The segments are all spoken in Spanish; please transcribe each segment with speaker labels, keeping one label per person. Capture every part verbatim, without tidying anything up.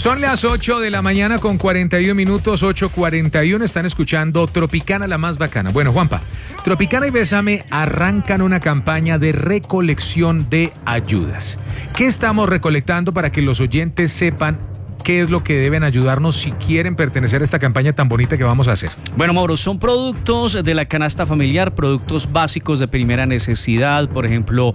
Speaker 1: Son las ocho de la mañana con cuarenta y uno minutos, ocho cuarenta y uno. Están escuchando Tropicana, la más bacana. Bueno, Juanpa, Tropicana y Bésame arrancan una campaña de recolección de ayudas. ¿Qué estamos recolectando para que los oyentes sepan qué es lo que deben ayudarnos si quieren pertenecer a esta campaña tan bonita que vamos a hacer?
Speaker 2: Bueno, Mauro, son productos de la canasta familiar, productos básicos de primera necesidad, por ejemplo,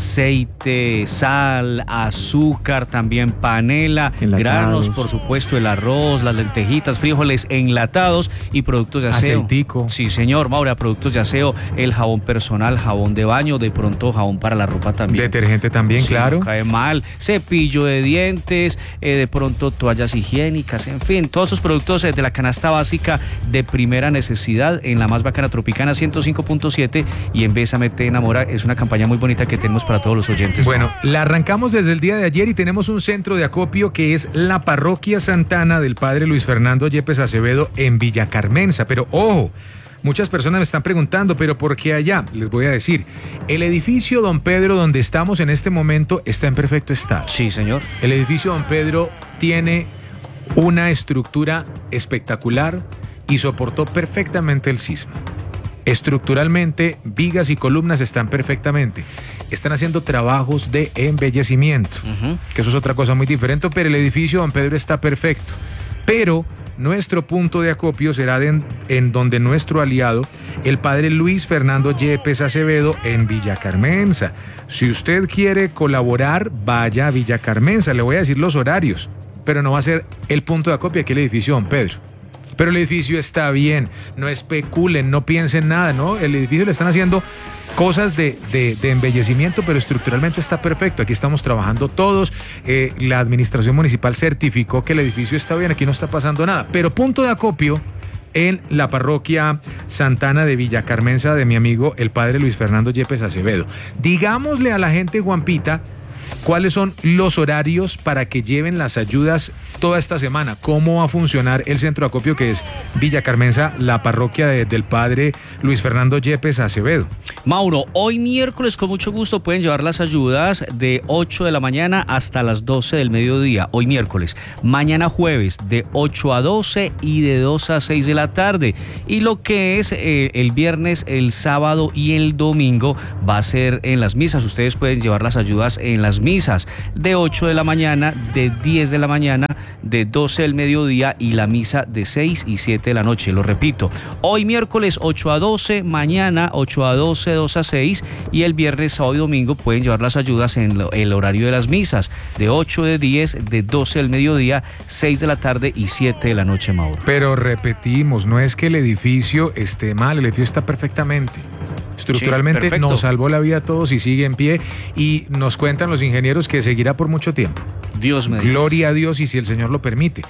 Speaker 2: aceite, sal, azúcar, también panela, enlatados, granos, por supuesto, el arroz, las lentejitas, frijoles enlatados y productos de aseo.
Speaker 1: Aceitico.
Speaker 2: Sí, señor, Mauro, productos de aseo, el jabón personal, jabón de baño, de pronto jabón para la ropa también.
Speaker 1: Detergente también,
Speaker 2: sí,
Speaker 1: claro.
Speaker 2: No cae mal, cepillo de dientes, eh, de pronto toallas higiénicas, en fin, todos esos productos de la canasta básica de primera necesidad en la más bacana Tropicana ciento cinco punto siete y en Bésame te enamora. Es una campaña muy bonita que tenemos para todos los oyentes.
Speaker 1: Bueno, la arrancamos desde el día de ayer y tenemos un centro de acopio que es la Parroquia Santana del Padre Luis Fernando Yepes Acevedo en Villa Carmenza, pero ojo, muchas personas me están preguntando, ¿pero por qué allá? Les voy a decir, el edificio Don Pedro donde estamos en este momento está en perfecto estado.
Speaker 2: Sí, señor.
Speaker 1: El edificio Don Pedro tiene una estructura espectacular y soportó perfectamente el sismo. Estructuralmente, vigas y columnas están perfectamente. Están haciendo trabajos de embellecimiento, uh-huh. que eso es otra cosa muy diferente, pero el edificio Don Pedro está perfecto. Pero nuestro punto de acopio será de en, en donde nuestro aliado, el Padre Luis Fernando Yepes Acevedo, en Villa Carmenza. Si usted quiere colaborar, vaya a Villa Carmenza. Le voy a decir los horarios, pero no va a ser el punto de acopio aquí el edificio Don Pedro. Pero el edificio está bien, no especulen, no piensen nada, ¿no? El edificio le están haciendo cosas de, de, de embellecimiento, pero estructuralmente está perfecto. Aquí estamos trabajando todos. Eh, la administración municipal certificó que el edificio está bien, aquí no está pasando nada. Pero punto de acopio en la parroquia Santana de Villa Carmenza de mi amigo el Padre Luis Fernando Yepes Acevedo. Digámosle a la gente, Juanpita, ¿cuáles son los horarios para que lleven las ayudas toda esta semana? ¿Cómo va a funcionar el centro de acopio que es Villa Carmenza, la parroquia de, del Padre Luis Fernando Yepes Acevedo?
Speaker 2: Mauro, hoy miércoles con mucho gusto pueden llevar las ayudas de ocho de la mañana hasta las doce del mediodía, hoy miércoles. Mañana jueves de ocho a doce y de dos a seis de la tarde. Y lo que es eh, el viernes, el sábado y el domingo va a ser en las misas. Ustedes pueden llevar las ayudas en las misas de ocho de la mañana, de diez de la mañana, de doce del mediodía y la misa de seis y siete de la noche. Lo repito, hoy miércoles ocho a doce, mañana ocho a doce, dos a seis y el viernes, sábado y domingo pueden llevar las ayudas en el horario de las misas de ocho, de diez, de doce del mediodía, seis de la tarde y siete de la noche, Mauro.
Speaker 1: Pero repetimos, no es que el edificio esté mal, el edificio está perfectamente. Estructuralmente sí, nos salvó la vida a todos y sigue en pie y nos cuentan los ingenieros que seguirá por mucho tiempo.
Speaker 2: Dios me
Speaker 1: Gloria a Dios y si el Señor lo permite.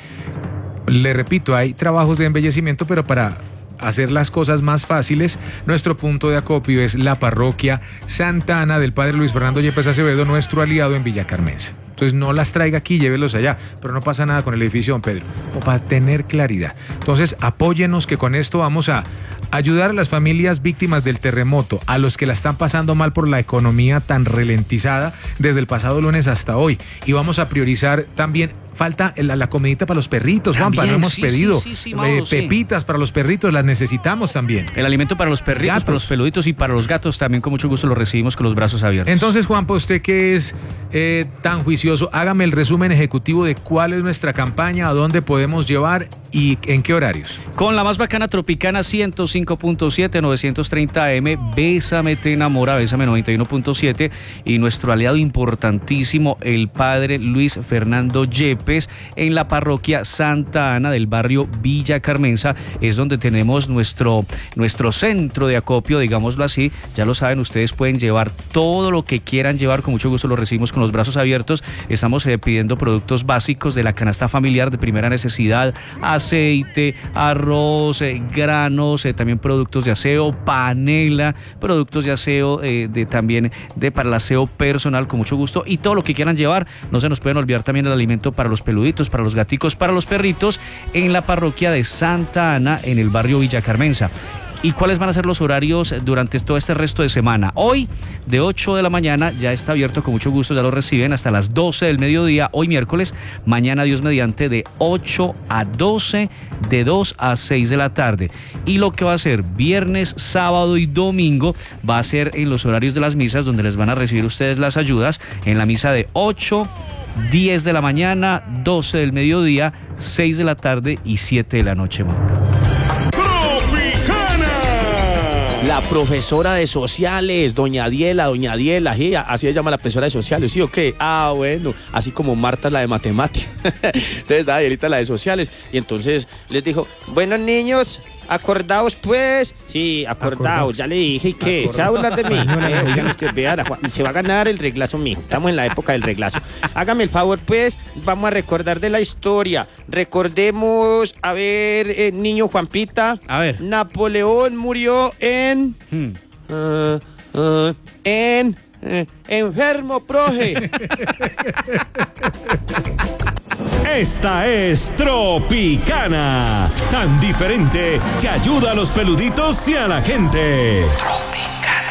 Speaker 1: Le repito, hay trabajos de embellecimiento, pero para hacer las cosas más fáciles, nuestro punto de acopio es la parroquia Santana del Padre Luis Fernando Yepes Acevedo, nuestro aliado en Villa Carmenza. Entonces no las traiga aquí, llévelos allá, pero no pasa nada con el edificio Don Pedro, o para tener claridad. Entonces apóyenos que con esto vamos a ayudar a las familias víctimas del terremoto, a los que la están pasando mal por la economía tan ralentizada desde el pasado lunes hasta hoy. Y vamos a priorizar también, falta la, la comidita para los perritos, Juanpa, no hemos
Speaker 2: sí,
Speaker 1: pedido.
Speaker 2: Sí, sí, sí, Mauro,
Speaker 1: eh, pepitas sí. Para los perritos, las necesitamos también.
Speaker 2: El alimento para los perritos, gatos. Para los peluditos y para los gatos también con mucho gusto lo recibimos con los brazos abiertos.
Speaker 1: Entonces, Juanpa, usted que es eh, tan juicioso, hágame el resumen ejecutivo de cuál es nuestra campaña, a dónde podemos llevar y en qué horarios.
Speaker 2: Con la más bacana Tropicana ciento cinco punto siete, novecientos treinta A M, Bésame te enamora, Bésame noventa y uno punto siete y nuestro aliado importantísimo, el Padre Luis Fernando Yepes, en la parroquia Santa Ana del barrio Villa Carmenza, es donde tenemos nuestro, nuestro centro de acopio, digámoslo así. Ya lo saben, ustedes pueden llevar todo lo que quieran llevar, con mucho gusto lo recibimos con los brazos abiertos. Estamos eh, pidiendo productos básicos de la canasta familiar de primera necesidad, aceite, arroz, eh, granos, eh, también productos de aseo, panela, productos de aseo, eh, de también de para el aseo personal, con mucho gusto, y todo lo que quieran llevar. No se nos pueden olvidar también el alimento para los peluditos, para los gaticos, para los perritos, en la parroquia de Santa Ana, en el barrio Villa Carmenza. ¿Y cuáles van a ser los horarios durante todo este resto de semana? Hoy, de ocho de la mañana, ya está abierto, con mucho gusto, ya lo reciben hasta las doce del mediodía, hoy miércoles. Mañana, Dios mediante, de ocho a doce, de dos a seis de la tarde. Y lo que va a ser viernes, sábado y domingo va a ser en los horarios de las misas, donde les van a recibir ustedes las ayudas, en la misa de ocho, diez de la mañana, doce del mediodía, seis de la tarde y siete de la noche, Mauro.
Speaker 3: La profesora de sociales, doña Diela, doña Diela, sí, así se llama la profesora de sociales, ¿sí o qué? Ah, bueno, así como Marta la de matemáticas. Entonces, da Dielita la de sociales. Y entonces les dijo, bueno, niños, acordaos pues. Sí, acordaos, acordaos. Ya le dije, ¿y qué? ¿Se va a burlar de mí? Eh, oigan, usted, vea, se va a ganar el reglazo, mijo. Estamos en la época del reglazo. Hágame el favor, pues, vamos a recordar de la historia. Recordemos, a ver, eh, niño Juanpita.
Speaker 2: A ver.
Speaker 3: Napoleón murió en... Hmm. Uh, uh, en... Uh, enfermo, profe.
Speaker 4: Esta es Tropicana, tan diferente que ayuda a los peluditos y a la gente. Tropicana.